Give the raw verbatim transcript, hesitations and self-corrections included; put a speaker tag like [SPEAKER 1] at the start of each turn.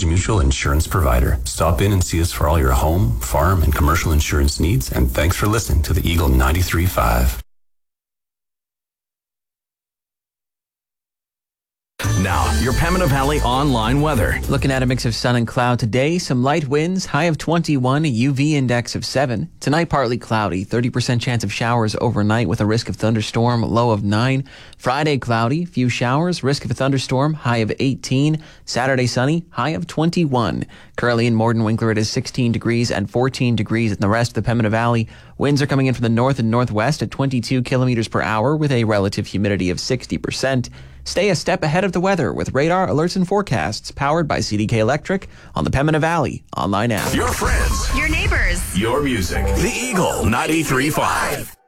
[SPEAKER 1] College Mutual Insurance Provider. Stop in and see us for all your home, farm, and commercial insurance needs. And thanks for listening to the Eagle ninety-three point five.
[SPEAKER 2] Now, your Pembina Valley online weather.
[SPEAKER 3] Looking at a mix of sun and cloud today, some light winds, high of twenty-one, a U V index of seven. Tonight, partly cloudy, thirty percent chance of showers overnight with a risk of thunderstorm, low of nine. Friday, cloudy, few showers, risk of a thunderstorm, high of eighteen. Saturday, sunny, high of twenty-one. Currently in Morden Winkler, it is sixteen degrees and fourteen degrees in the rest of the Pembina Valley. Winds are coming in from the north and northwest at twenty-two kilometers per hour with a relative humidity of sixty percent. Stay a step ahead of the weather with radar alerts and forecasts powered by C D K Electric on the Pembina Valley online app.
[SPEAKER 2] Your friends.
[SPEAKER 4] Your neighbors.
[SPEAKER 2] Your music. The Eagle ninety-three point five.